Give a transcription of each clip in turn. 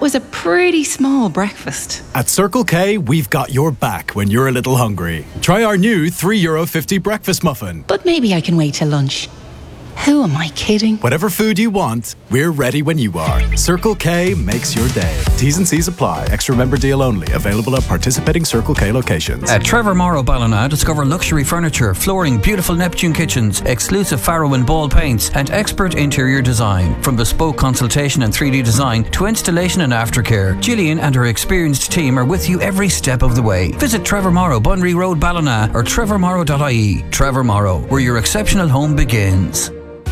was a pretty small breakfast. At Circle K, we've got your back when you're a little hungry. Try our new €3.50 breakfast muffin. But maybe I can wait till lunch. Who am I kidding? Whatever food you want, we're ready when you are. Circle K makes your day. T's and C's apply. Extra member deal only. Available at participating Circle K locations. At Trevor Morrow Ballina, discover luxury furniture, flooring, beautiful Neptune kitchens, exclusive Faro and Ball paints, and expert interior design. From bespoke consultation and 3D design to installation and aftercare, Gillian and her experienced team are with you every step of the way. Visit Trevor Morrow, Bunry Road, Ballina, or trevormorrow.ie. Trevor Morrow, where your exceptional home begins.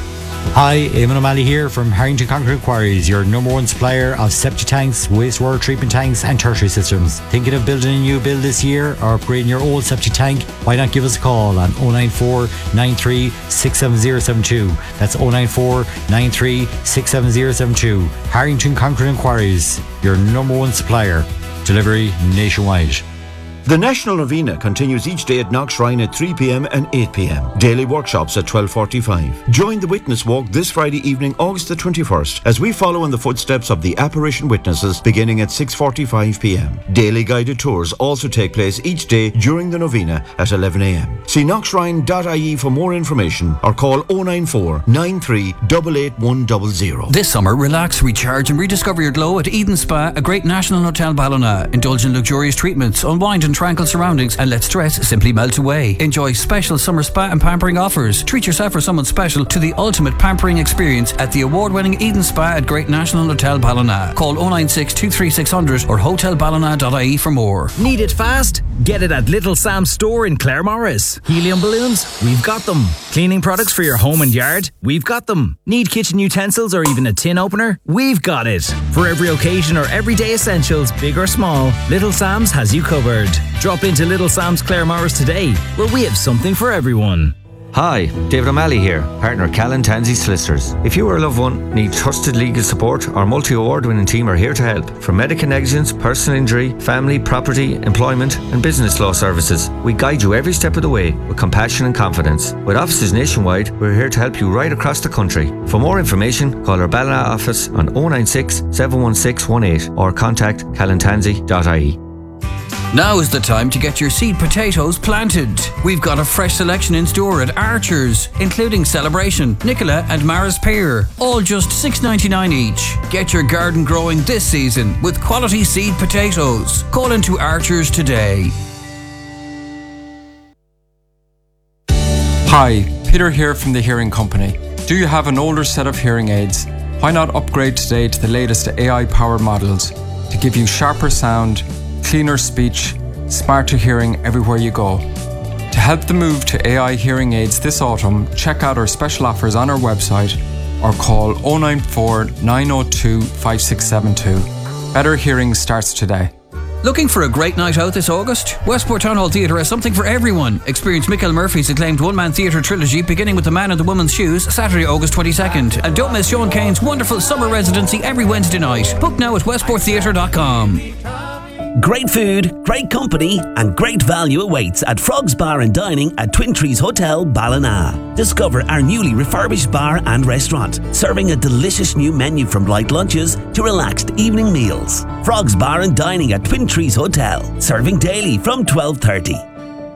Hi, Eamon O'Malley here from Harrington Concrete Quarries, your number one supplier of septic tanks, wastewater treatment tanks and tertiary systems. Thinking of building a new build this year or upgrading your old septic tank? Why not give us a call on 094 93 67072. That's 094 93 67072. Harrington Concrete Quarries, your number one supplier. Delivery nationwide. The National Novena continues each day at Knockshrine at 3 p.m. and 8 p.m. Daily workshops at 12:45. Join the Witness Walk this Friday evening, August the 21st, as we follow in the footsteps of the apparition witnesses beginning at 6:45 p.m. Daily guided tours also take place each day during the Novena at 11 a.m. See knockshrine.ie for more information or call 094 93 88100. This summer, relax, recharge and rediscover your glow at Eden Spa, a great national hotel Ballina. Indulge in luxurious treatments, unwind in tranquil surroundings and let stress simply melt away. Enjoy special summer spa and pampering offers. Treat yourself or someone special to the ultimate pampering experience at the award-winning Eden Spa at Great National Hotel Ballina. Call 096 23600 or hotelballina.ie for more. Need it fast? Get it at Little Sam's store in Claremorris. Helium balloons? We've got them. Cleaning products for your home and yard? We've got them. Need kitchen utensils or even a tin opener? We've got it. For every occasion or everyday essentials, big or small, Little Sam's has you covered. Drop into Little Sam's Claremorris today, where we have something for everyone. Hi, David O'Malley here, partner Callan Tansey Solicitors. If you or a loved one need trusted legal support, our multi-award-winning team are here to help. From medical negligence, personal injury, family, property, employment and business law services, we guide you every step of the way with compassion and confidence. With offices nationwide, we're here to help you right across the country. For more information, call our Ballina office on 096 716 18 or contact callantansey.ie. Now is the time to get your seed potatoes planted. We've got a fresh selection in store at Archer's, including Celebration, Nicola and Maris Pear, all just $6.99 each. Get your garden growing this season with quality seed potatoes. Call into Archer's today. Hi, Peter here from the Hearing Company. Do you have an older set of hearing aids? Why not upgrade today to the latest AI-powered models to give you sharper sound, cleaner speech, smarter hearing everywhere you go. To help the move to AI hearing aids this autumn, check out our special offers on our website or call 094 902 5672. Better hearing starts today. Looking for a great night out this August? Westport Town Hall Theatre has something for everyone. Experience Michael Murphy's acclaimed one-man theatre trilogy beginning with The Man in the Woman's Shoes, Saturday, August 22nd. And don't miss Sean Kane's wonderful summer residency every Wednesday night. Book now at westporttheatre.com. Great food, great company and great value awaits at Frogs Bar and Dining at Twin Trees Hotel, Ballina. Discover our newly refurbished bar and restaurant, serving a delicious new menu from light lunches to relaxed evening meals. Frogs Bar and Dining at Twin Trees Hotel, serving daily from 12:30.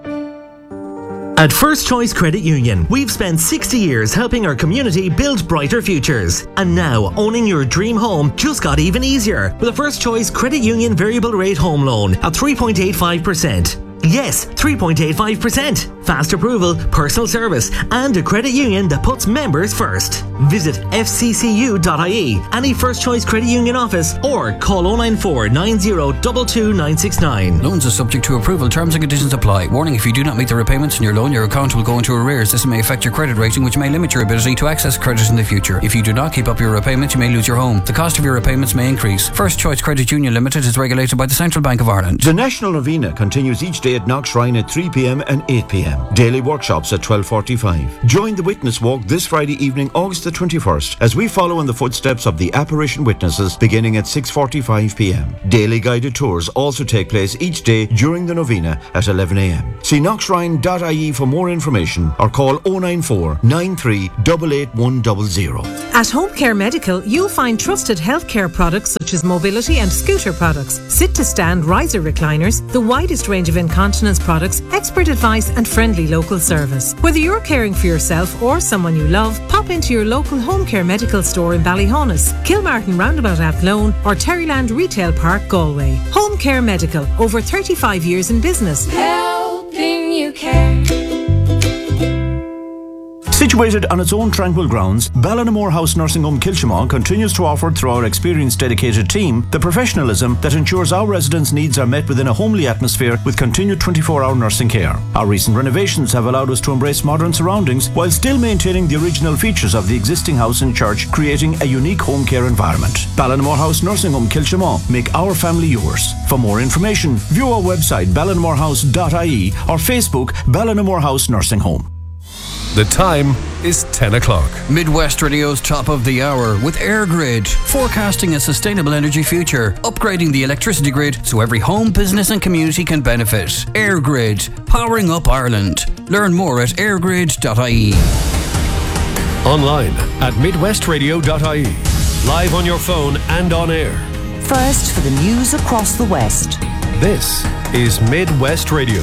At First Choice Credit Union, we've spent 60 years helping our community build brighter futures. And now, owning your dream home just got even easier with a First Choice Credit Union variable rate home loan at 3.85%. Yes, 3.85%. Fast approval, personal service, and a credit union that puts members first. Visit fccu.ie, any First Choice Credit Union office, or call 094 90 22 969. Loans are subject to approval. Terms and conditions apply. Warning, if you do not meet the repayments in your loan, your account will go into arrears. This may affect your credit rating, which may limit your ability to access credit in the future. If you do not keep up your repayments, you may lose your home. The cost of your repayments may increase. First Choice Credit Union Limited is regulated by the Central Bank of Ireland. The National Novena continues each day at Knockshrine at 3 p.m. and 8 p.m. Daily workshops at 12:45. Join the Witness Walk this Friday evening, August the 21st, as we follow in the footsteps of the apparition witnesses beginning at 6:45 p.m. Daily guided tours also take place each day during the Novena at 11 a.m. See knockshrine.ie for more information or call 094 93 88100. At Home Care Medical, you'll find trusted healthcare products such such as mobility and scooter products, sit-to-stand riser recliners, the widest range of incontinence products, expert advice and friendly local service. Whether you're caring for yourself or someone you love, pop into your local home care medical store in Ballyhonus, Kilmartin Roundabout Athlone or Terryland Retail Park, Galway. Home Care Medical, over 35 years in business. Helping you care. Situated on its own tranquil grounds, Ballinamore House Nursing Home Kilchimau continues to offer, through our experienced dedicated team, the professionalism that ensures our residents' needs are met within a homely atmosphere with continued 24-hour nursing care. Our recent renovations have allowed us to embrace modern surroundings while still maintaining the original features of the existing house and church, creating a unique home care environment. Ballinamore House Nursing Home Kilchimau. Make our family yours. For more information, view our website ballinamorehouse.ie or Facebook Ballinamore House Nursing Home. The time is 10 o'clock. Midwest Radio's top of the hour with AirGrid, forecasting a sustainable energy future, upgrading the electricity grid so every home, business and community can benefit. AirGrid, powering up Ireland. Learn more at airgrid.ie. Online at midwestradio.ie. Live on your phone and on air. First for the news across the West. This is Midwest Radio.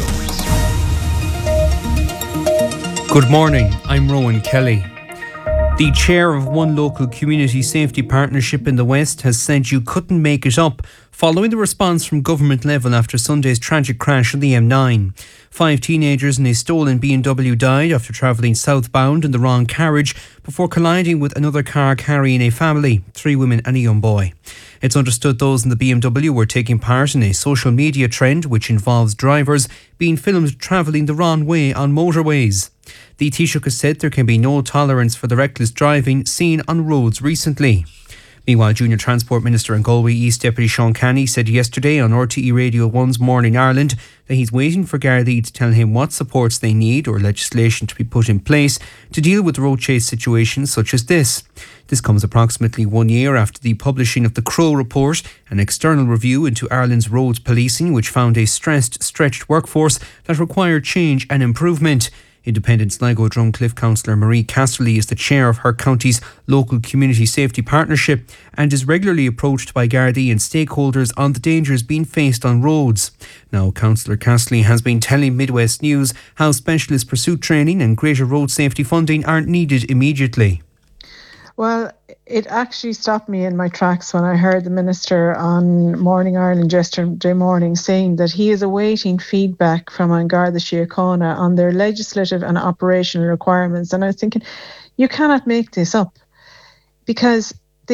Good morning, I'm Rowan Kelly. The chair of one local community safety partnership in the West has said you couldn't make it up following the response from government level after Sunday's tragic crash on the M9. 5 teenagers in a stolen BMW died after travelling southbound in the wrong carriage before colliding with another car carrying a family, 3 women and a young boy. It's understood those in the BMW were taking part in a social media trend which involves drivers being filmed travelling the wrong way on motorways. The Taoiseach has said there can be no tolerance for the reckless driving seen on roads recently. Meanwhile, Junior Transport Minister in Galway East Deputy Sean Canny said yesterday on RTE Radio 1's Morning Ireland that he's waiting for Gardaí to tell him what supports they need or legislation to be put in place to deal with road chase situations such as this. This comes approximately 1 year after the publishing of the Crow Report, an external review into Ireland's roads policing which found a stretched workforce that required change and improvement. Independent Sligo Drumcliff councillor Marie Casterly is the chair of her county's local community safety partnership and is regularly approached by Gardaí and stakeholders on the dangers being faced on roads. Now, Councillor Casterly has been telling Midwest News how specialist pursuit training and greater road safety funding aren't needed immediately. Well, it actually stopped me in my tracks when I heard the Minister on Morning Ireland yesterday morning saying that he is awaiting feedback from An Garda Síochána on their legislative and operational requirements. And I was thinking, you cannot make this up, because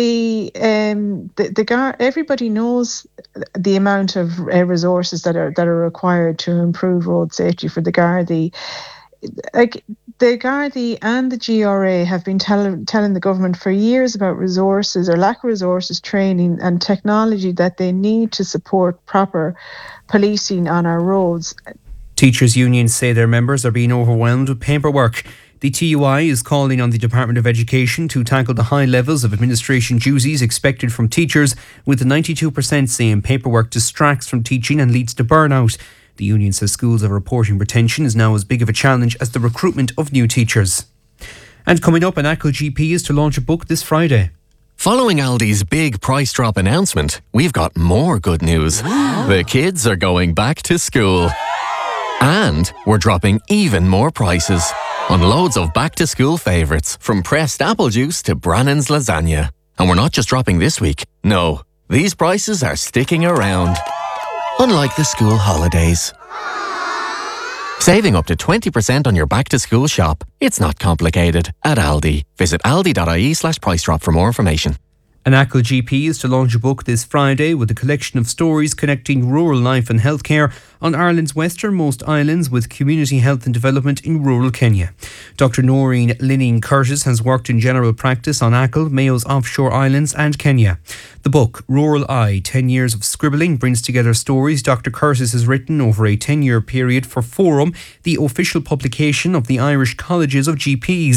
everybody knows the amount of resources that are required to improve road safety for the Gardaí. Like, the Gardaí and the GRA have been telling the government for years about resources or lack of resources, training and technology that they need to support proper policing on our roads. Teachers' unions say their members are being overwhelmed with paperwork. The TUI is calling on the Department of Education to tackle the high levels of administration duties expected from teachers, with the 92% saying paperwork distracts from teaching and leads to burnout. The union says schools are reporting retention is now as big of a challenge as the recruitment of new teachers. And coming up, an Achill GP is to launch a book this Friday. Following Aldi's big price drop announcement, we've got more good news. The kids are going back to school. And we're dropping even more prices on loads of back-to-school favourites, from pressed apple juice to Brannan's lasagna. And we're not just dropping this week. No, these prices are sticking around. Unlike the school holidays. Saving up to 20% on your back-to-school shop. It's not complicated at Aldi. Visit aldi.ie/price drop for more information. An Achill GP is to launch a book this Friday with a collection of stories connecting rural life and healthcare on Ireland's westernmost islands with community health and development in rural Kenya. Dr. Noreen Linning Curtis has worked in general practice on Achill, Mayo's offshore islands and Kenya. The book, Rural Eye, 10 Years of Scribbling, brings together stories Dr. Curtis has written over a 10-year period for Forum, the official publication of the Irish Colleges of GPs.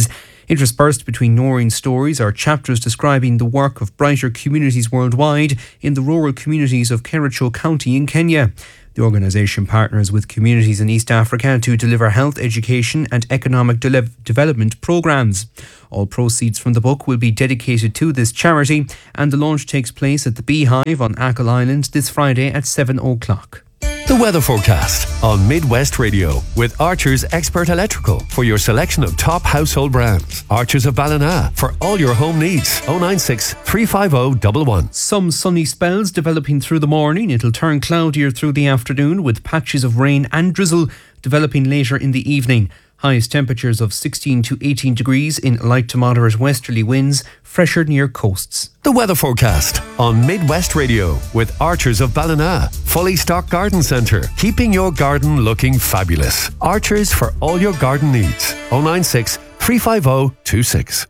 Interspersed between Noreen's stories are chapters describing the work of brighter communities worldwide in the rural communities of Kericho County in Kenya. The organisation partners with communities in East Africa to deliver health, education and economic development programmes. All proceeds from the book will be dedicated to this charity, and the launch takes place at the Beehive on Achill Island this Friday at 7 o'clock. The weather forecast on Midwest Radio with Archer's Expert Electrical for your selection of top household brands. Archer's of Ballina for all your home needs. 096 350 111. Some sunny spells developing through the morning. It'll turn cloudier through the afternoon with patches of rain and drizzle developing later in the evening. Highest temperatures of 16 to 18 degrees in light to moderate westerly winds, fresher near coasts. The weather forecast on Midwest Radio with Archers of Ballina. Fully stocked garden centre, keeping your garden looking fabulous. Archers for all your garden needs. 096 350 26.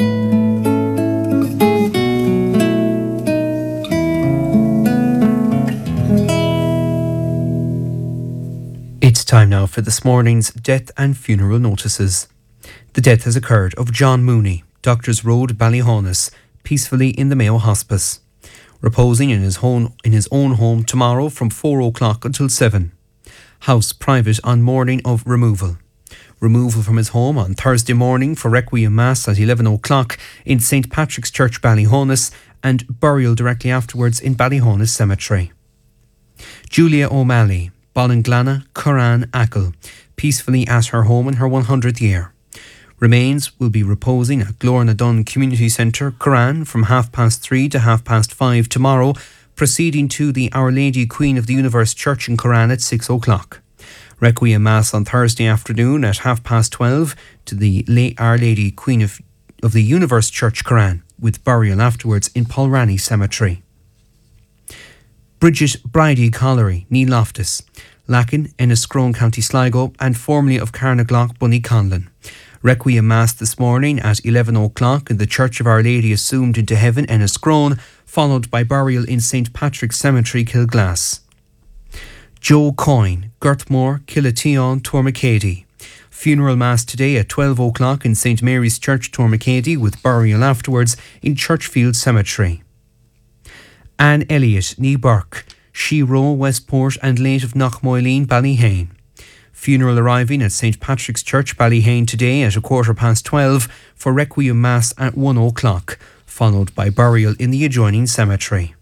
It's time now for this morning's death and funeral notices. The death has occurred of John Mooney, Doctors Road, Ballyhonus, peacefully in the Mayo Hospice, reposing in his own home tomorrow from 4 o'clock until 7. House private on morning of removal. Removal from his home on Thursday morning for Requiem Mass at 11 o'clock in St Patrick's Church, Ballyhonus, and burial directly afterwards in Ballyhonus Cemetery. Julia O'Malley, Ballinglana, Curran, Achill, peacefully at her home in her 100th year. Remains will be reposing at Glornadun Community Centre, Curran, from 3:30 to 5:30 tomorrow, proceeding to the Our Lady Queen of the Universe Church in Curran at 6 o'clock. Requiem Mass on Thursday afternoon at 12:30 to the Our Lady Queen of the Universe Church, Curran, with burial afterwards in Polrani Cemetery. Bridget Bridie Collery, Neil Loftus, Lacken, Enniscrone, County Sligo, and formerly of Carnaglock, Bunny Conlon. Requiem Mass this morning at 11 o'clock in the Church of Our Lady Assumed into Heaven, Enniscrone, followed by burial in St Patrick's Cemetery, Kilglass. Joe Coyne, Gertmore, Killateon, Tormacady. Funeral Mass today at 12 o'clock in St Mary's Church, Tormacady, with burial afterwards in Churchfield Cemetery. Anne Elliott, Nee Burke, Shiro, Westport, and late of Knockmoyleen, Ballyhane. Funeral arriving at St Patrick's Church, Ballyhane today at 12:15 for Requiem Mass at 1 o'clock, followed by burial in the adjoining cemetery.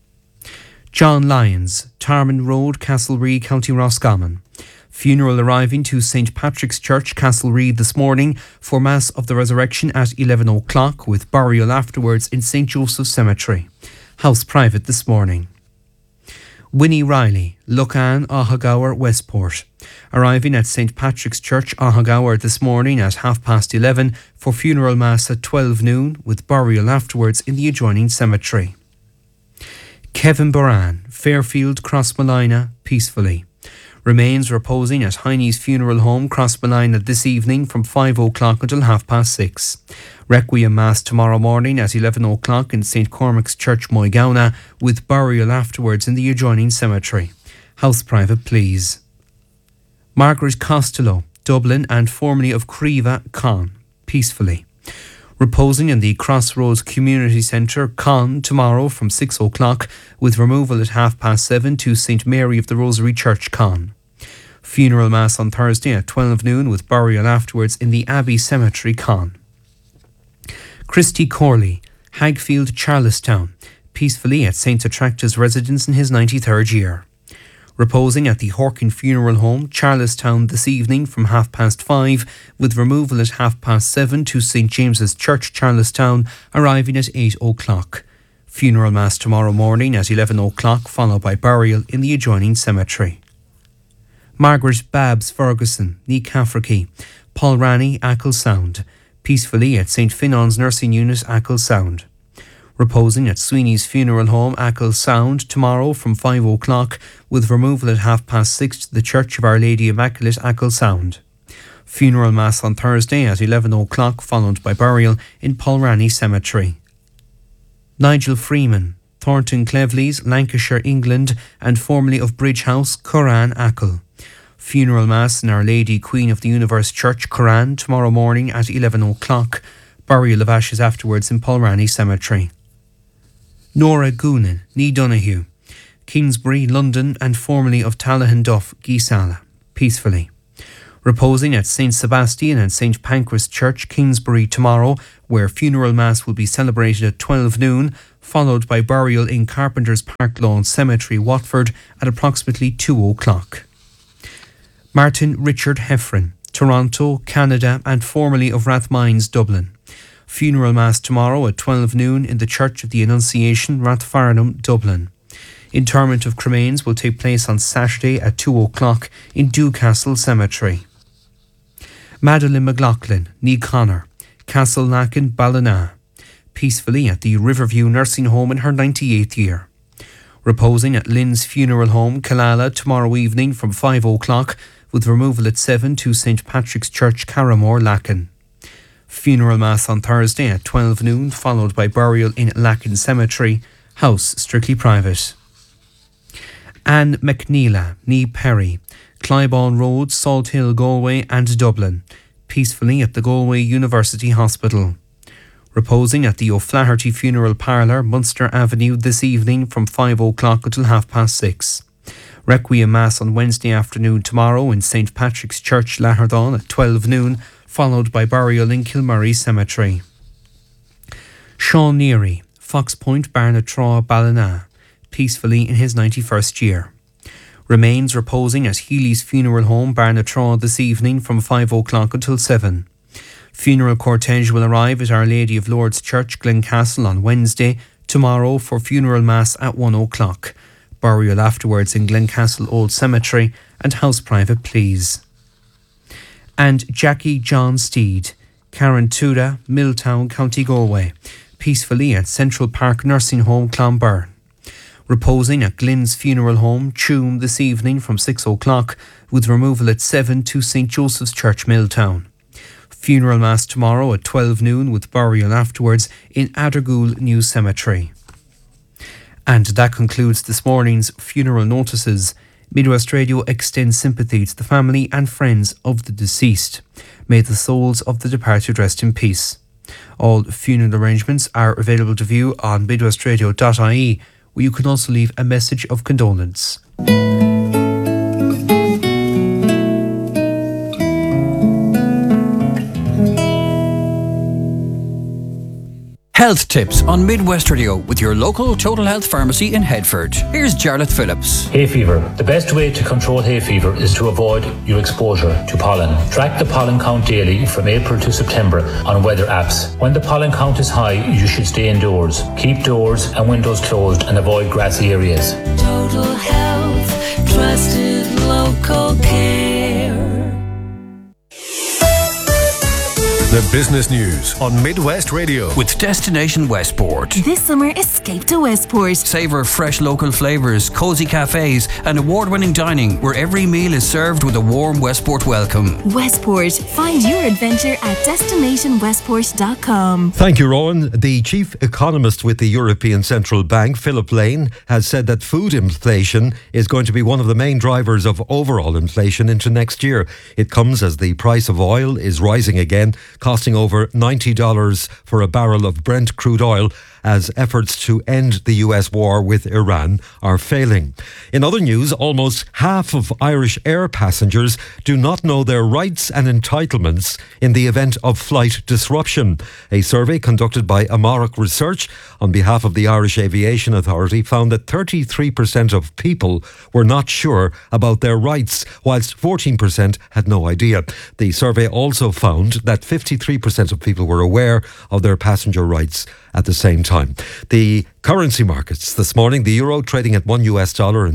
John Lyons, Tarman Road, Castlereagh, County Roscommon. Funeral arriving to St Patrick's Church, Castlereagh this morning for Mass of the Resurrection at 11 o'clock, with burial afterwards in St Joseph's Cemetery. House private this morning. Winnie Riley, Lucan, Ahagower, Westport. Arriving at St Patrick's Church, Ahagower this morning at 11:30 for funeral mass at 12 noon, with burial afterwards in the adjoining cemetery. Kevin Boran, Fairfield, Crossmolina, peacefully. Remains reposing at Heine's Funeral Home, Crossmolina this evening from 5 o'clock until 6:30. Requiem Mass tomorrow morning at 11 o'clock in St Cormac's Church, Moygauna, with burial afterwards in the adjoining cemetery. House private, please. Margaret Costello, Dublin, and formerly of Creva, Con, peacefully. Reposing in the Crossroads Community Centre, Con, tomorrow from 6 o'clock, with removal at 7:30 to St Mary of the Rosary Church, Con. Funeral Mass on Thursday at 12 noon, with burial afterwards in the Abbey Cemetery, Con. Christy Corley, Hagfield, Charlestown, peacefully at St Attracta's residence in his 93rd year. Reposing at the Horkin Funeral Home, Charlestown this evening from 5:30, with removal at 7:30 to St James's Church, Charlestown, arriving at 8 o'clock. Funeral Mass tomorrow morning at 11 o'clock, followed by burial in the adjoining cemetery. Margaret Babs Ferguson, Nee Cafferkey, Paul Ranney, Achill Sound, peacefully at St Finon's Nursing Unit, Achill Sound. Reposing at Sweeney's Funeral Home, Achill Sound, tomorrow from 5 o'clock, with removal at 6:30 to the Church of Our Lady Immaculate, Achill Sound. Funeral Mass on Thursday at 11 o'clock, followed by burial in Polrani Cemetery. Nigel Freeman, Thornton Cleveleys, Lancashire, England, and formerly of Bridge House, Curran, Achill. Funeral Mass in Our Lady Queen of the Universe Church, Curran, tomorrow morning at 11 o'clock. Burial of ashes afterwards in Polrani Cemetery. Nora Goonan, ní Donahue, Kingsbury, London, and formerly of Tallahan Duff, Geesala, peacefully. Reposing at St Sebastian and St Pancras Church, Kingsbury, tomorrow, where funeral mass will be celebrated at 12 noon, followed by burial in Carpenter's Park Lawn Cemetery, Watford, at approximately 2 o'clock. Martin Richard Heffron, Toronto, Canada, and formerly of Rathmines, Dublin. Funeral mass tomorrow at 12 noon in the Church of the Annunciation, Rathfarnham, Dublin. Interment of cremains will take place on Saturday at 2 o'clock in Dewcastle Cemetery. Madeleine McLaughlin, ní Connor, Castlelaken, Ballina, peacefully at the Riverview Nursing Home in her 98th year. Reposing at Lynn's Funeral Home, Killala, tomorrow evening from 5 o'clock, with removal at 7 to St Patrick's Church, Carramore, Lacken. Funeral mass on Thursday at 12 noon, followed by burial in Lacken Cemetery, house strictly private. Anne McNeila, ní Perry, Clybourne Road, Salt Hill, Galway, and Dublin, peacefully at the Galway University Hospital. Reposing at the O'Flaherty Funeral Parlour, Munster Avenue, this evening from 5 o'clock until 6:30. Requiem Mass on Wednesday afternoon tomorrow in St Patrick's Church, Laherdon at 12 noon, followed by burial in Kilmurray Cemetery. Sean Neary, Fox Point, Barnatraw, Ballina, peacefully in his 91st year. Remains reposing at Healy's Funeral Home, Barnatraw, this evening from 5 o'clock until 7. Funeral cortege will arrive at Our Lady of Lourdes Church, Glencastle, on Wednesday, tomorrow for funeral mass at 1 o'clock. Burial afterwards in Glencastle Old Cemetery and house private, please. And Jackie John Steed, Carrantuda, Milltown, County Galway, peacefully at Central Park Nursing Home, Clonberne. Reposing at Glyn's Funeral Home, Tuam, this evening from 6 o'clock, with removal at 7 to St Joseph's Church, Milltown. Funeral mass tomorrow at 12 noon, with burial afterwards in Addergool New Cemetery. And that concludes this morning's funeral notices. Midwest Radio extends sympathy to the family and friends of the deceased. May the souls of the departed rest in peace. All funeral arrangements are available to view on midwestradio.ie, where you can also leave a message of condolence. Health tips on Midwest Radio with your local Total Health Pharmacy in Headford. Here's Jarlath Phillips. Hay fever. The best way to control hay fever is to avoid your exposure to pollen. Track the pollen count daily from April to September on weather apps. When the pollen count is high, you should stay indoors. Keep doors and windows closed and avoid grassy areas. Total Health, trusted local care. The business news on Midwest Radio with Destination Westport. This summer, escape to Westport. Savour fresh local flavours, cosy cafes and award-winning dining where every meal is served with a warm Westport welcome. Westport. Find your adventure at destinationwestport.com. Thank you, Rowan. The chief economist with the European Central Bank, Philip Lane, has said that food inflation is going to be one of the main drivers of overall inflation into next year. It comes as the price of oil is rising again, costing over $90 for a barrel of Brent crude oil, as efforts to end the US war with Iran are failing. In other news, almost half of Irish air passengers do not know their rights and entitlements in the event of flight disruption. A survey conducted by Amaric Research on behalf of the Irish Aviation Authority found that 33% of people were not sure about their rights, whilst 14% had no idea. The survey also found that 53% of people were aware of their passenger rights at the same time. The currency markets this morning, the euro trading at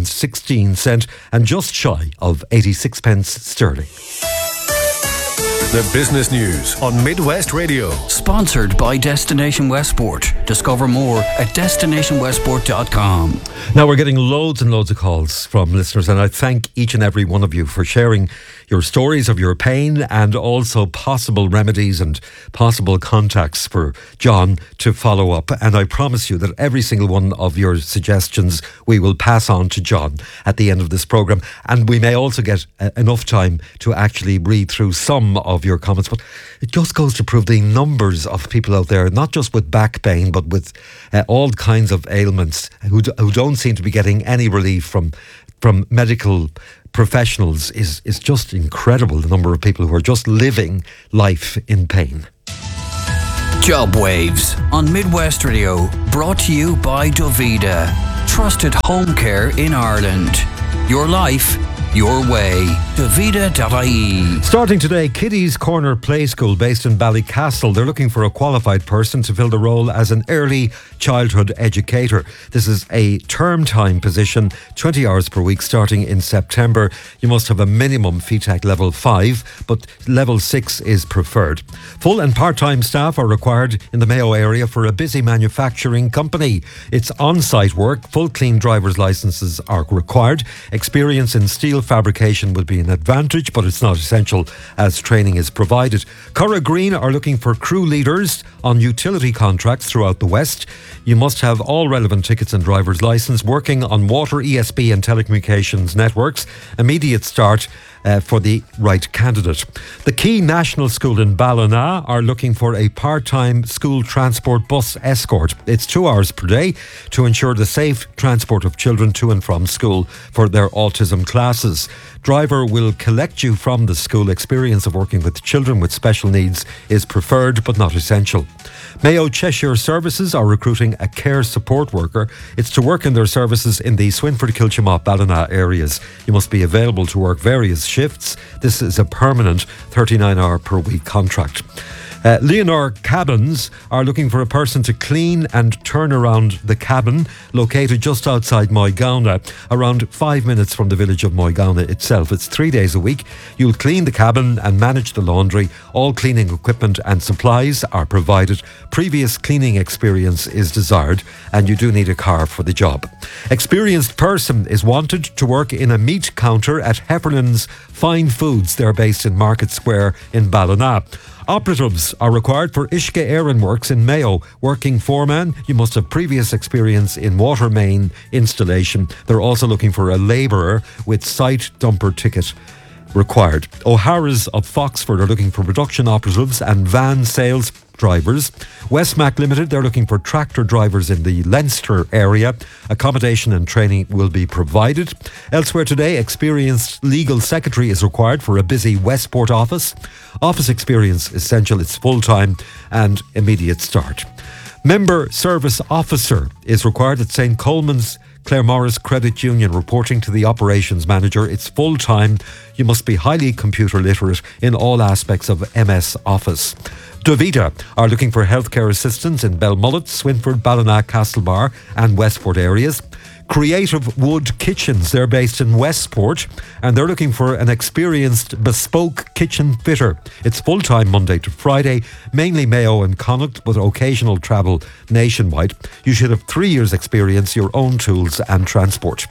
$1.16 and just shy of 86 pence sterling. The business news on Midwest Radio. Sponsored by Destination Westport. Discover more at destinationwestport.com. Now we're getting loads and loads of calls from listeners, and I thank each and every one of you for sharing your stories of your pain and also possible remedies and possible contacts for John to follow up. And I promise you that every single one of your suggestions we will pass on to John at the end of this programme. And we may also get enough time to actually read through some of your comments. But it just goes to prove the numbers of people out there, not just with back pain, but with all kinds of ailments who don't seem to be getting any relief from medical professionals is just incredible, the number of people who are just living life in pain. Job Waves on Midwest Radio, brought to you by Dovida. Trusted home care in Ireland. Your life, your way. Dovida.ie. Starting today, Kiddies Corner Play School based in Ballycastle. They're looking for a qualified person to fill the role as an early childhood educator. This is a term time position, 20 hours per week starting in September. You must have a minimum FETAC level 5, but level 6 is preferred. Full and part-time staff are required in the Mayo area for a busy manufacturing company. It's on-site work. Full clean driver's licenses are required. Experience in steel fabrication would be an advantage, but it's not essential as training is provided. Curra Green are looking for crew leaders on utility contracts throughout the West. You must have all relevant tickets and driver's licence, working on water, ESB and telecommunications networks. Immediate start for the right candidate. The Key National School in Ballina are looking for a part-time school transport bus escort. It's 2 hours per day to ensure the safe transport of children to and from school for their autism classes. Driver will collect you from the school. Experience of working with children with special needs is preferred but not essential. Mayo Cheshire Services are recruiting a care support worker. It's to work in their services in the Swinford, Kilchimop, Ballina areas. You must be available to work various shifts. This is a permanent 39-hour per week contract. Leonor Cabins are looking for a person to clean and turn around the cabin located just outside Moygauna, around 5 minutes from the village of Moygauna itself. It's 3 days a week. You'll clean the cabin and manage the laundry. All cleaning equipment and supplies are provided. Previous cleaning experience is desired, and you do need a car for the job. Experienced person is wanted to work in a meat counter at Hefferlan's Fine Foods. They're based in Market Square in Ballina. Operatives are required for Ishka Aaron Works in Mayo. Working foreman, you must have previous experience in water main installation. They're also looking for a labourer with site dumper ticket required. O'Hara's of Foxford are looking for production operatives and van sales drivers. Westmac Limited, they're looking for tractor drivers in the Leinster area. Accommodation and training will be provided. Elsewhere today, experienced legal secretary is required for a busy Westport office. Office experience essential. It's full-time and immediate start. Member Service Officer is required at St. Coleman's Claremorris Credit Union, reporting to the operations manager. It's full-time. You must be highly computer literate in all aspects of MS Office. Dovida are looking for healthcare assistants in Belmullet, Swinford, Ballina, Castlebar and Westport areas. Creative Wood Kitchens, they're based in Westport, and they're looking for an experienced bespoke kitchen fitter. It's full-time Monday to Friday, mainly Mayo and Connacht, but occasional travel nationwide. You should have 3 years experience, your own tools and transport.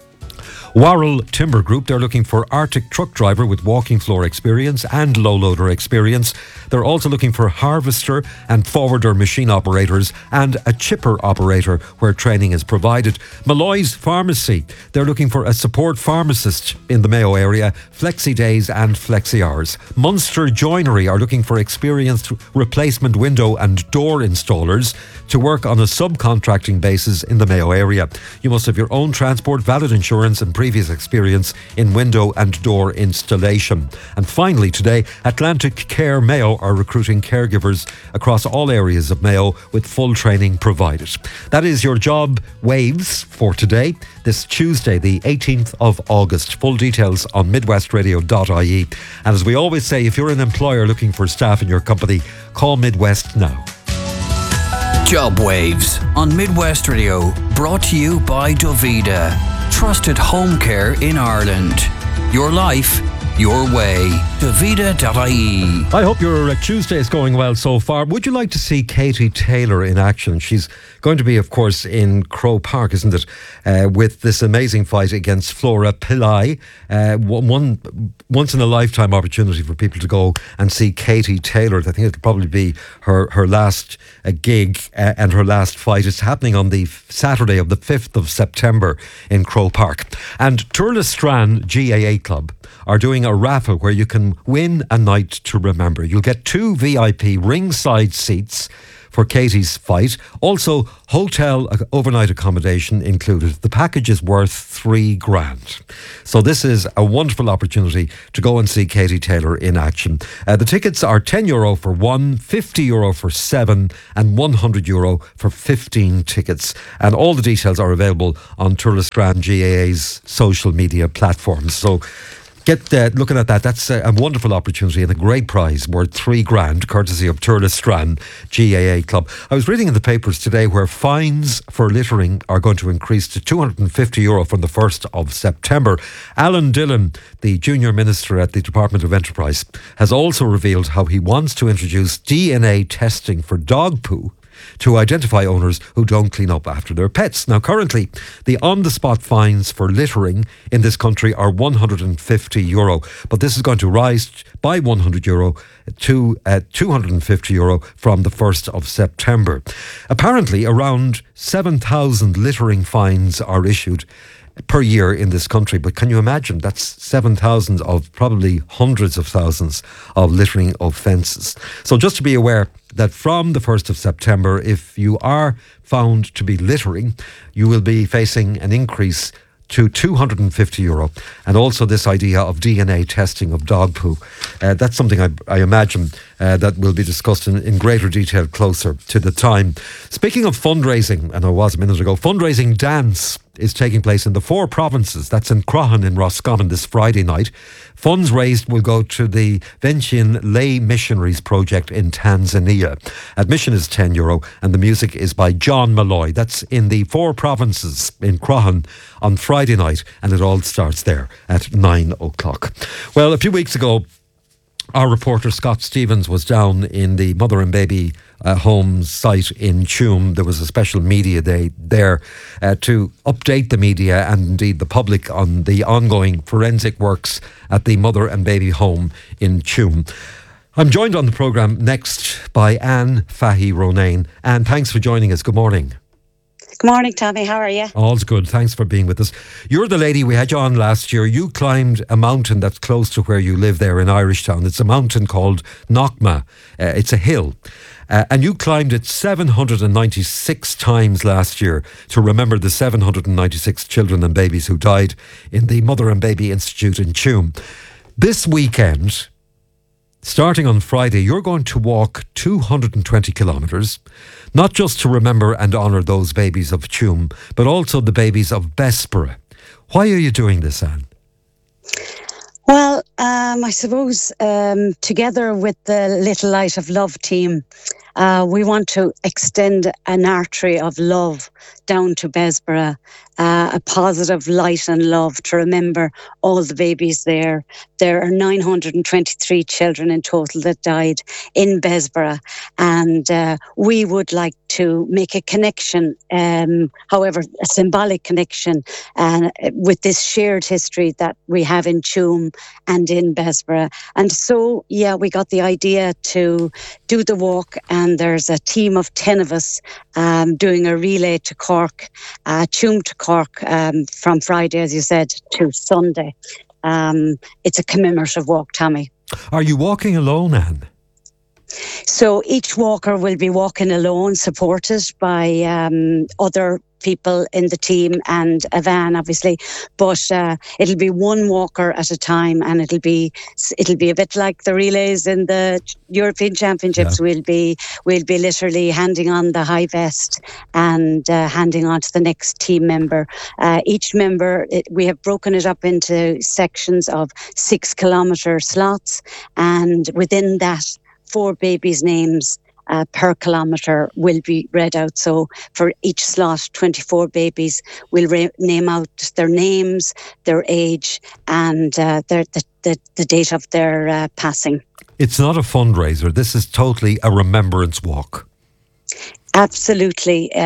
Warrell Timber Group, they're looking for Arctic truck driver with walking floor experience and low loader experience. They're also looking for harvester and forwarder machine operators and a chipper operator where training is provided. Malloy's Pharmacy, they're looking for a support pharmacist in the Mayo area, flexi days and flexi hours. Munster Joinery are looking for experienced replacement window and door installers to work on a subcontracting basis in the Mayo area. You must have your own transport, valid insurance and previous experience in window and door installation. And finally today, Atlantic Care Mayo are recruiting caregivers across all areas of Mayo with full training provided. That is your job waves for today, this Tuesday the 18th of August. Full details on midwestradio.ie. And as we always say, if you're an employer looking for staff in your company, call Midwest now. Job Waves on Midwest Radio, brought to you by Dovida. Trusted home care in Ireland. Your life, your way. Davida.ie. I hope your Tuesday is going well so far. Would you like to see Katie Taylor in action? She's going to be, of course, in Croke Park, isn't it? With this amazing fight against Flora Pillai. Once in a lifetime opportunity for people to go and see Katie Taylor. I think it'll probably be her last gig and her last fight. It's happening on the Saturday of the 5th of September in Croke Park. And Turlestrane GAA Club are doing a raffle where you can win a night to remember. You'll get 2 VIP ringside seats for Katie's fight. Also, hotel overnight accommodation included. The package is worth $3,000. So this is a wonderful opportunity to go and see Katie Taylor in action. The tickets are €10 for 1, €50 for 7 and €100 for 15 tickets. And all the details are available on Turlestrane GAA's social media platforms. So get looking at that. That's a wonderful opportunity and a great prize worth $3,000, courtesy of Turlestrane GAA Club. I was reading in the papers today where fines for littering are going to increase to €250 from the 1st of September. Alan Dillon, the junior minister at the Department of Enterprise, has also revealed how he wants to introduce DNA testing for dog poo to identify owners who don't clean up after their pets. Now, currently, the on-the-spot fines for littering in this country are €150, but this is going to rise by €100 to €250 from the 1st of September. Apparently, around 7,000 littering fines are issued per year in this country, but can you imagine? That's 7,000 of probably hundreds of thousands of littering offences. So just to be aware that from the 1st of September, if you are found to be littering, you will be facing an increase to €250. And also this idea of DNA testing of dog poo. That's something I imagine that will be discussed in greater detail closer to the time. Speaking of fundraising, and I was a minute ago, fundraising dance is taking place in the 4 provinces. That's in Croghan in Roscommon this Friday night. Funds raised will go to the Ventian Lay Missionaries Project in Tanzania. Admission is €10 and the music is by John Malloy. That's in the 4 provinces in Croghan on Friday night, and it all starts there at 9 o'clock. Well, a few weeks ago, our reporter Scott Stevens was down in the mother and baby home site in Tuam. There was a special media day there to update the media and indeed the public on the ongoing forensic works at the mother and baby home in Tuam. I'm joined on the programme next by Anne Fahy Ronayne. Anne, thanks for joining us. Good morning. Good morning, Tommy. How are you? All's good. Thanks for being with us. You're the lady we had you on last year. You climbed a mountain that's close to where you live there in Irishtown. It's a mountain called Knockma. It's a hill. And you climbed it 796 times last year to remember the 796 children and babies who died in the Mother and Baby Institute in Tuam. This weekend, starting on Friday, you're going to walk 220 kilometres, not just to remember and honour those babies of Tuam, but also the babies of Bessborough. Why are you doing this, Anne? Well, I suppose together with the Little Light of Love team, we want to extend an artery of love down to Bessborough, a positive light and love to remember all the babies there. There are 923 children in total that died in Bessborough, and we would like to make a connection, however, a symbolic connection with this shared history that we have in Tuam and in Bessborough. And so, yeah, we got the idea to do the walk, and there's a team of 10 of us doing a relay to Cork, Tuam to Cork, from Friday, as you said, to Sunday. It's a commemorative walk, Tommy. Are you walking alone, Anne? So each walker will be walking alone, supported by other people in the team and a van, obviously, but it'll be one walker at a time, and it'll be a bit like the relays in the European Championships. Yeah. We'll be literally handing on the high vest and handing on to the next team member. Each member, we have broken it up into sections of 6 kilometre slots, and within that, 4 babies' names per kilometre will be read out. So for each slot, 24 babies will name out their names, their age, and the date of their passing. It's not a fundraiser. This is totally a remembrance walk. Absolutely,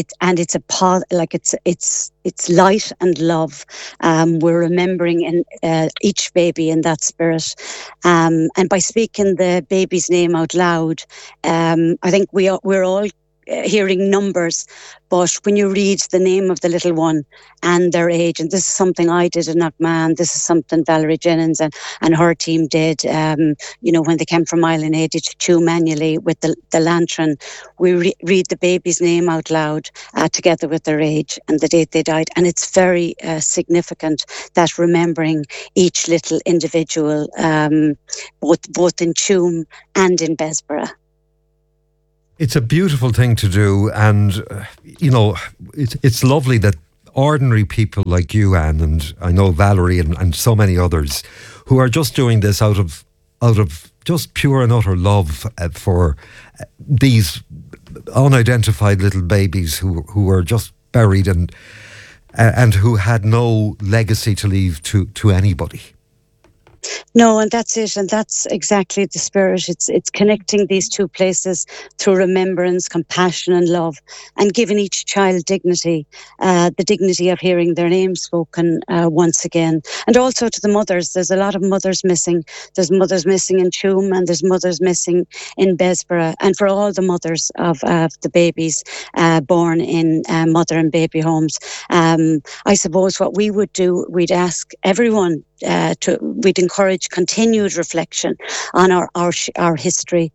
it's light and love. We're remembering each baby in that spirit, and by speaking the baby's name out loud, I think we're all hearing numbers, but when you read the name of the little one and their age, and this is something I did in Knockman, this is something Valerie Jennings and her team did, when they came from Island 82 manually with the lantern, we read the baby's name out loud together with their age and the date they died, and it's very significant that remembering each little individual, both in Tuam and in Bessborough. It's a beautiful thing to do, and it's lovely that ordinary people like you, Anne, and I know Valerie and so many others, who are just doing this out of just pure and utter love for these unidentified little babies who are just buried and who had no legacy to leave to anybody. No, and that's it, and that's exactly the spirit. It's connecting these two places through remembrance, compassion and love, and giving each child dignity, the dignity of hearing their name spoken once again. And also to the mothers, there's a lot of mothers missing. There's mothers missing in Tuam, and there's mothers missing in Bessborough. And for all the mothers of the babies born in mother and baby homes, I suppose what we would do, we'd ask everyone, we'd encourage continued reflection on our history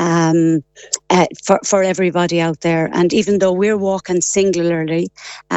for everybody out there. And even though we're walking singularly,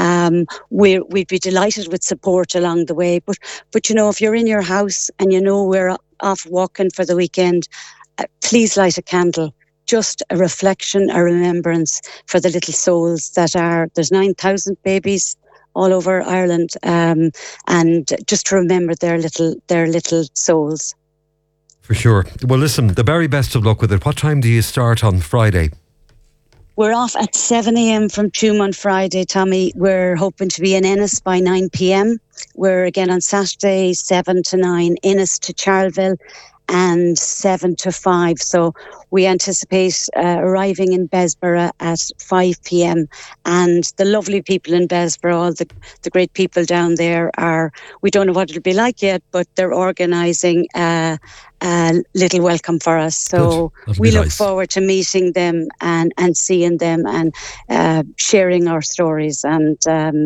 we'd be delighted with support along the way. But if you're in your house and we're off walking for the weekend, please light a candle. Just a reflection, a remembrance for the little souls there's 9,000 babies all over Ireland, and just to remember their little souls. For sure. Well, listen, the very best of luck with it. What time do you start on Friday? We're off at 7 a.m. from Tuam on Friday, Tommy. We're hoping to be in Ennis by 9 p.m. We're again on Saturday, 7 to 9, Ennis to Charleville, and 7 to 5. So we anticipate arriving in Bessborough at 5 p.m. And the lovely people in Bessborough, all the great people down there we don't know what it'll be like yet, but they're organising a little welcome for us. So we look forward to meeting them and seeing them and sharing our stories. And,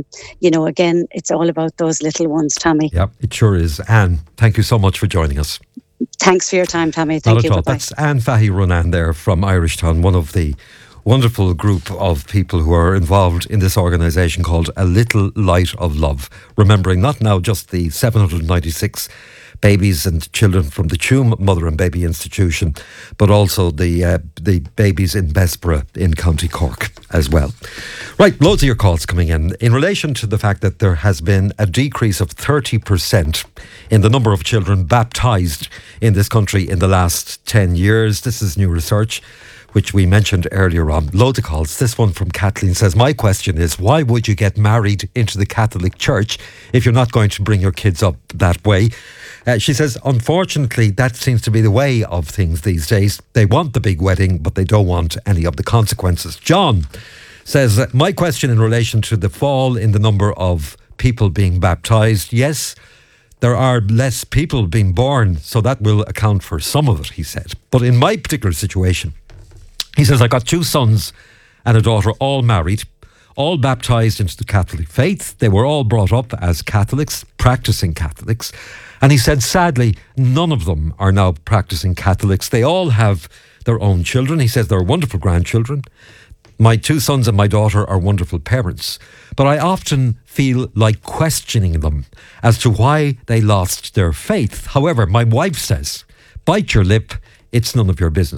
again, it's all about those little ones, Tommy. Yep, it sure is. Anne, thank you so much for joining us. Thanks for your time, Tommy. Thank you. Bye-bye. That's Anne Fahy-Runnan there from Irishtown, one of the wonderful group of people who are involved in this organisation called A Little Light of Love, remembering not now just the 796 babies and children from the Tuam Mother and Baby Institution, but also the babies in Bessborough in County Cork as well. Right, loads of your calls coming in relation to the fact that there has been a decrease of 30% in the number of children baptised in this country in the last 10 years. This is new research, which we mentioned earlier on. Loads of calls. This one from Kathleen says, my question is, why would you get married into the Catholic Church if you're not going to bring your kids up that way? She says, unfortunately, that seems to be the way of things these days. They want the big wedding, but they don't want any of the consequences. John says, my question in relation to the fall in the number of people being baptised, yes, there are less people being born, so that will account for some of it, he said. But in my particular situation, he says, I got 2 sons and a daughter, all married, all baptised into the Catholic faith. They were all brought up as Catholics, practising Catholics. And he said, sadly, none of them are now practising Catholics. They all have their own children. He says they're wonderful grandchildren. My 2 sons and my daughter are wonderful parents. But I often feel like questioning them as to why they lost their faith. However, my wife says, bite your lip, it's none of your business.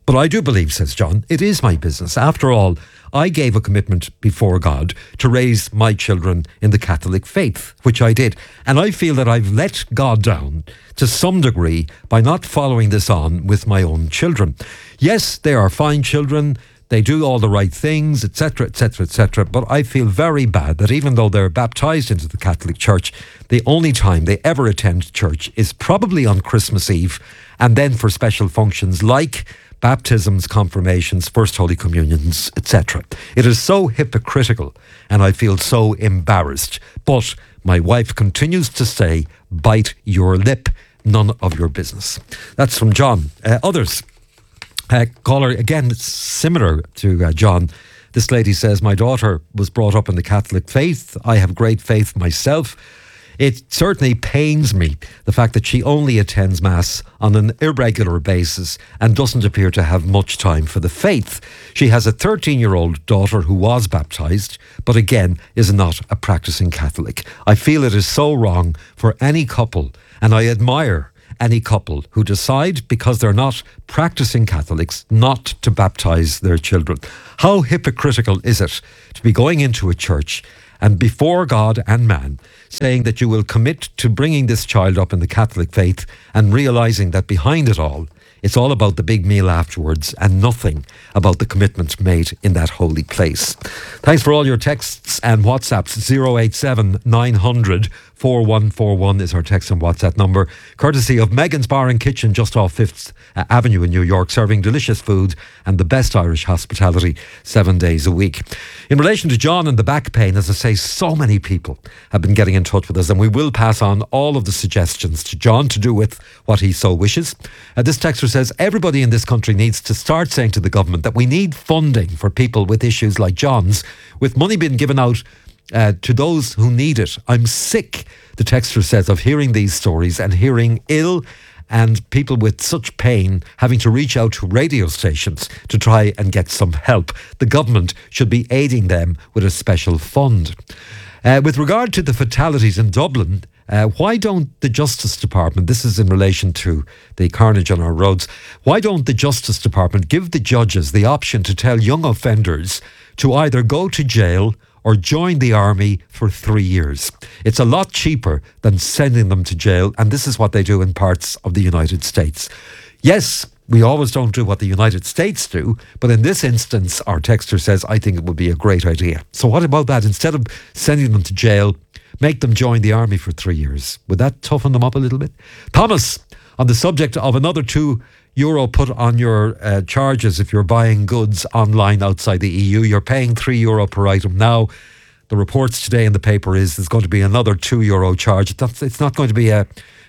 But I do believe, says John, it is my business. After all, I gave a commitment before God to raise my children in the Catholic faith, which I did. And I feel that I've let God down to some degree by not following this on with my own children. Yes, they are fine children. They do all the right things, etc., etc., etc. But I feel very bad that even though they're baptised into the Catholic Church, the only time they ever attend church is probably on Christmas Eve, and then for special functions like baptisms, confirmations, First Holy Communions, etc. It is so hypocritical, and I feel so embarrassed. But my wife continues to say, bite your lip, none of your business. That's from John. Others. Caller, again, it's similar to John. This lady says, my daughter was brought up in the Catholic faith. I have great faith myself. It certainly pains me, the fact that she only attends Mass on an irregular basis and doesn't appear to have much time for the faith. She has a 13-year-old daughter who was baptised, but again is not a practising Catholic. I feel it is so wrong for any couple, and I admire any couple who decide, because they're not practising Catholics, not to baptise their children. How hypocritical is it to be going into a church and before God and man saying that you will commit to bringing this child up in the Catholic faith and realising that behind it all, it's all about the big meal afterwards and nothing about the commitment made in that holy place. Thanks for all your texts and WhatsApps. 087 900 4141 is our text and WhatsApp number, courtesy of Megan's Bar and Kitchen just off 5th Avenue in New York, serving delicious food and the best Irish hospitality 7 days a week. In relation to John and the back pain, as I say, so many people have been getting in touch with us, and we will pass on all of the suggestions to John to do with what he so wishes. This texter says, everybody in this country needs to start saying to the government that we need funding for people with issues like John's, with money being given out to those who need it. I'm sick, the texter says, of hearing these stories and hearing ill and people with such pain having to reach out to radio stations to try and get some help. The government should be aiding them with a special fund. With regard to the fatalities in Dublin, why don't the Justice Department, this is in relation to the carnage on our roads, why don't the Justice Department give the judges the option to tell young offenders to either go to jail or join the army for 3 years? It's a lot cheaper than sending them to jail, and this is what they do in parts of the United States. Yes, we always don't do what the United States do, but in this instance, our texter says, I think it would be a great idea. So what about that? Instead of sending them to jail, make them join the army for 3 years. Would that toughen them up a little bit? Thomas, on the subject of another €2 put on your charges if you're buying goods online outside the EU. You're paying €3 per item now. The reports today in the paper is there's going to be another €2 charge. It's not going to be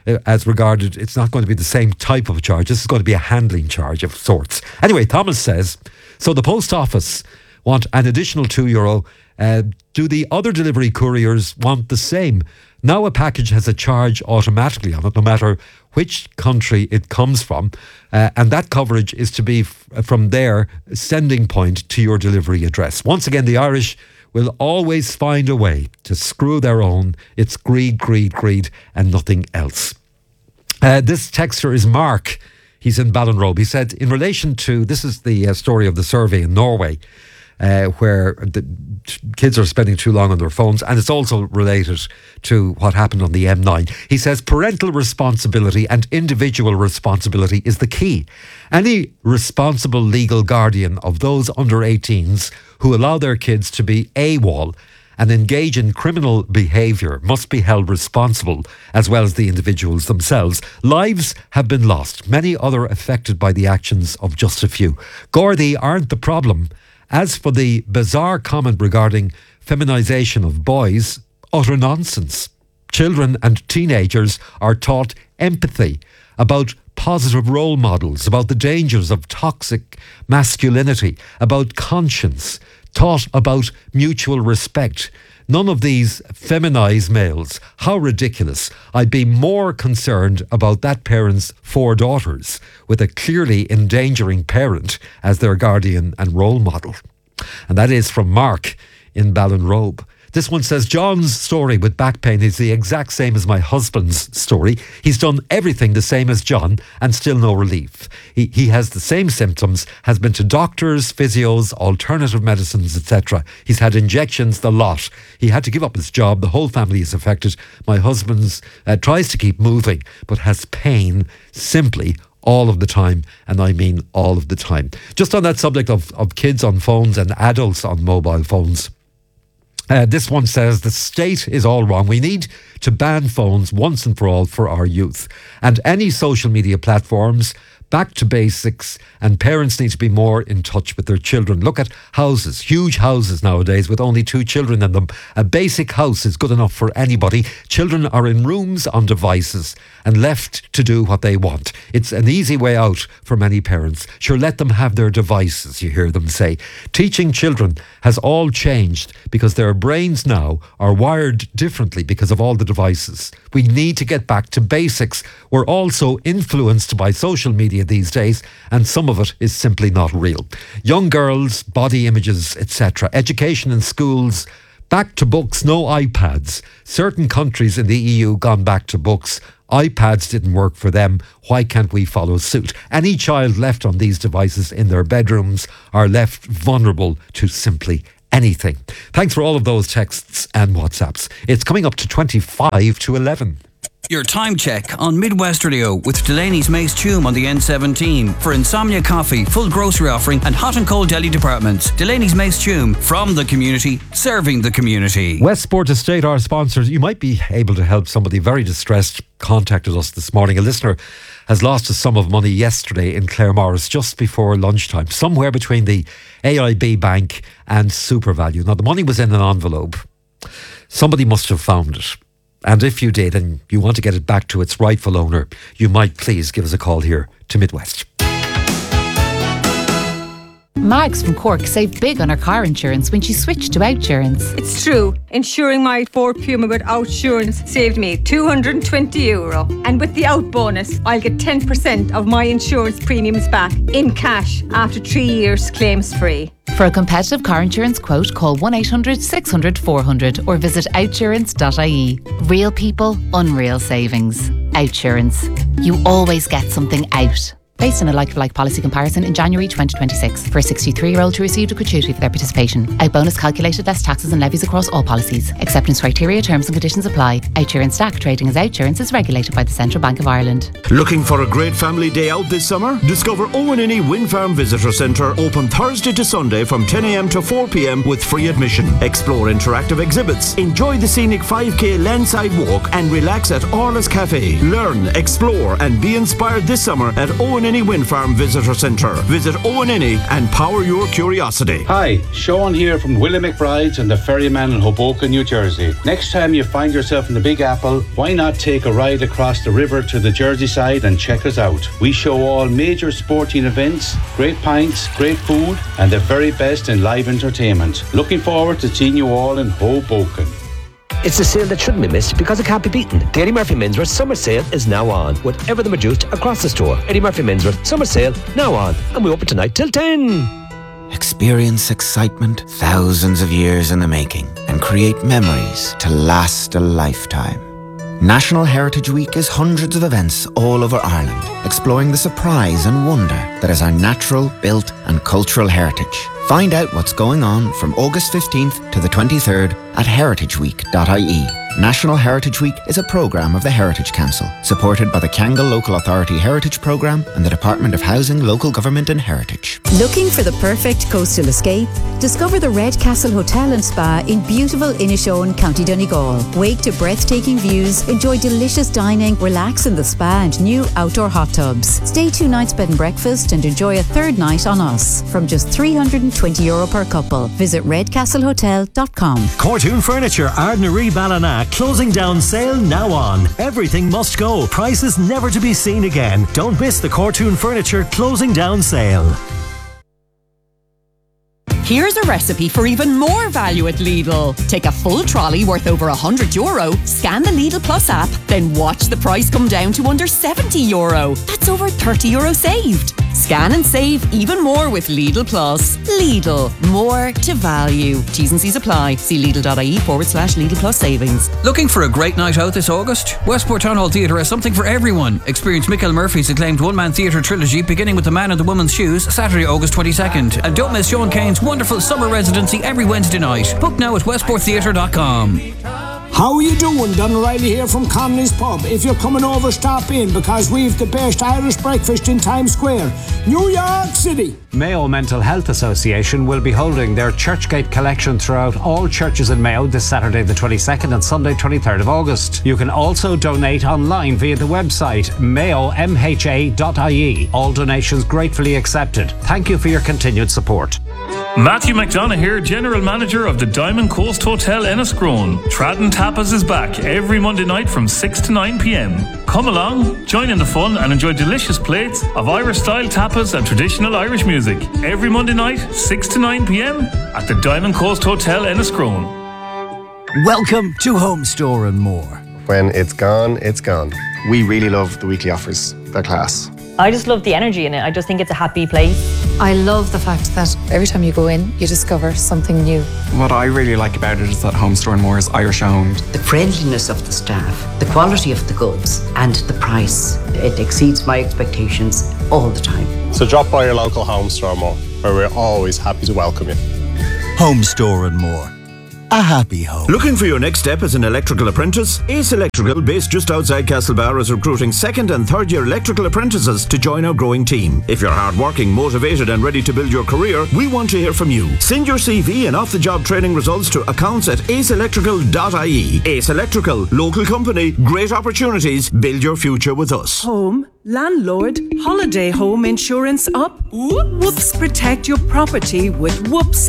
it's not going to be the same type of charge. This is going to be a handling charge of sorts. Anyway, Thomas says, so the post office want an additional €2. Do the other delivery couriers want the same? Now a package has a charge automatically on it, no matter which country it comes from, and that coverage is to be from their sending point to your delivery address. Once again, the Irish will always find a way to screw their own. It's greed, greed, greed, and nothing else. This texter is Mark. He's in Ballinrobe. He said, in relation to, this is the story of the survey in Norway, where the kids are spending too long on their phones, and it's also related to what happened on the M9. He says parental responsibility and individual responsibility is the key. Any responsible legal guardian of those under 18s who allow their kids to be AWOL and engage in criminal behaviour must be held responsible, as well as the individuals themselves. Lives have been lost, many other affected by the actions of just a few. Gardaí aren't the problem. As for the bizarre comment regarding feminisation of boys, utter nonsense. Children and teenagers are taught empathy, about positive role models, about the dangers of toxic masculinity, about conscience, taught about mutual respect. None of these feminise males. How ridiculous. I'd be more concerned about that parent's 4 daughters with a clearly endangering parent as their guardian and role model. And that is from Mark in Ballinrobe. This one says, John's story with back pain is the exact same as my husband's story. He's done everything the same as John and still no relief. He has the same symptoms, has been to doctors, physios, alternative medicines, etc. He's had injections, the lot. He had to give up his job. The whole family is affected. My husband tries to keep moving but has pain simply all of the time, and I mean all of the time. Just on that subject of kids on phones and adults on mobile phones, this one says the state is all wrong. We need to ban phones once and for all for our youth. And any social media platforms, back to basics, and parents need to be more in touch with their children. Look at houses, huge houses nowadays with only 2 children in them. A basic house is good enough for anybody. Children are in rooms on devices and left to do what they want. It's an easy way out for many parents. Sure, let them have their devices, you hear them say. Teaching children has all changed because their brains now are wired differently because of all the devices. We need to get back to basics. We're also influenced by social media these days, and some of it is simply not real. Young girls, body images, etc. Education in schools, back to books, no iPads. Certain countries in the EU gone back to books. iPads didn't work for them. Why can't we follow suit? Any child left on these devices in their bedrooms are left vulnerable to simply anything. Thanks for all of those texts and WhatsApps. It's coming up to 25 to 11. Your time check on Midwest Radio with Delaney's Mace Tume on the N17 for Insomnia Coffee, full grocery offering and hot and cold deli departments. Delaney's Mace Tume, from the community, serving the community. Westport Estate, our sponsors. You might be able to help somebody very distressed. Contacted us this morning. A listener has lost a sum of money yesterday in Claremorris just before lunchtime, somewhere between the AIB Bank and SuperValu. Now, the money was in an envelope. Somebody must have found it. And if you did and you want to get it back to its rightful owner, you might please give us a call here to Midwest. Mags from Cork saved big on her car insurance when she switched to Outsurance. It's true. Insuring my Ford Puma with Outsurance saved me €220. And with the Out bonus, I'll get 10% of my insurance premiums back in cash after 3 years claims free. For a competitive car insurance quote, call 1-800-600-400 or visit outsurance.ie. Real people, unreal savings. Outsurance. You always get something out. Based on a like-for-like policy comparison in January 2026. For a 63-year-old who received a gratuity for their participation. Out bonus calculated less taxes and levies across all policies. Acceptance criteria, terms and conditions apply. Outsurance DAC trading as Outsurance is regulated by the Central Bank of Ireland. Looking for a great family day out this summer? Discover Owenini Wind Farm Visitor Centre, open Thursday to Sunday from 10 a.m. to 4 p.m. with free admission. Explore interactive exhibits, enjoy the scenic 5k landside walk and relax at Orla's Cafe. Learn, explore and be inspired this summer at Owenini Wind Farm Visitor Centre. Visit Owenini and power your curiosity. Hi, Sean here from Willie McBride's and the Ferryman in Hoboken, New Jersey. Next time you find yourself in the Big Apple, why not take a ride across the river to the Jersey side and check us out? We show all major sporting events, great pints, great food and the very best in live entertainment. Looking forward to seeing you all in Hoboken. It's a sale that shouldn't be missed because it can't be beaten. The Eddie Murphy Menswear Summer Sale is now on, with everything reduced across the store. Eddie Murphy Menswear Summer Sale now on, and we open tonight till 10. Experience excitement thousands of years in the making and create memories to last a lifetime. National Heritage Week is hundreds of events all over Ireland, exploring the surprise and wonder that is our natural, built and cultural heritage. Find out what's going on from August 15th to the 23rd at heritageweek.ie. National Heritage Week is a programme of the Heritage Council, supported by the Kangal Local Authority Heritage Programme and the Department of Housing, Local Government and Heritage. Looking for the perfect coastal escape? Discover the Red Castle Hotel and Spa in beautiful Inishowen, County Donegal. Wake to breathtaking views, enjoy delicious dining, relax in the spa and new outdoor hot tubs. Stay 2 nights bed and breakfast and enjoy a third night on us from just €320 per couple. Visit redcastlehotel.com. Cortoon Furniture, Ardnaree Ballina, closing down sale now on. Everything must go. Prices never to be seen again. Don't miss the Cortoon Furniture closing down sale. Here's a recipe for even more value at Lidl. Take a full trolley worth over €100, scan the Lidl Plus app, then watch the price come down to under €70. That's over €30 saved. Scan and save even more with Lidl Plus. Lidl, more to value. T's and C's apply. See Lidl.ie/Lidl Plus savings. Looking for a great night out this August? Westport Town Hall Theatre has something for everyone. Experience Michael Murphy's acclaimed one-man theatre trilogy beginning with The Man in the Woman's Shoes, Saturday, August 22nd. And don't miss Sean Kane's wonderful summer residency every Wednesday night. Book now at westporttheatre.com. How are you doing? Don O'Reilly here from Connolly's Pub. If you're coming over, stop in because we've the best Irish breakfast in Times Square, New York City. Mayo Mental Health Association will be holding their Churchgate collection throughout all churches in Mayo this Saturday the 22nd and Sunday 23rd of August. You can also donate online via the website mayomha.ie. All donations gratefully accepted. Thank you for your continued support. Matthew McDonough here, General Manager of the Diamond Coast Hotel Enniscrone. Tradden Tapas is back every Monday night from 6 to 9 p.m. Come along, join in the fun and enjoy delicious plates of Irish-style tapas and traditional Irish music. Every Monday night, 6 to 9 p.m. at the Diamond Coast Hotel Enniscrone. Welcome to Home Store and More. When it's gone, it's gone. We really love the weekly offers. They're class. I just love the energy in it. I just think it's a happy place. I love the fact that every time you go in, you discover something new. What I really like about it is that Home Store and More is Irish owned. The friendliness of the staff, the quality of the goods, and the price. It exceeds my expectations all the time. So drop by your local Home Store and More, where we're always happy to welcome you. Home Store and More. A happy home. Looking for your next step as an electrical apprentice? Ace Electrical, based just outside Castlebar, is recruiting second and third year electrical apprentices to join our growing team. If you're hardworking, motivated and ready to build your career, we want to hear from you. Send your CV and off-the-job training results to accounts@aceelectrical.ie. Ace Electrical, local company, great opportunities, build your future with us. Home, landlord, holiday home insurance up? Whoops, protect your property with Whoops